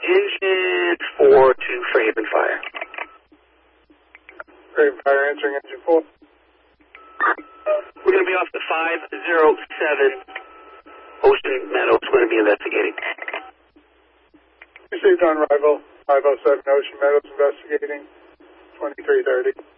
Engine 4 to Fraven Fire. Fraven Fire answering engine 4. We're going to be off the 507 Ocean Meadows. We're going to be investigating. Received on arrival, 507 Ocean Meadows investigating, 2330.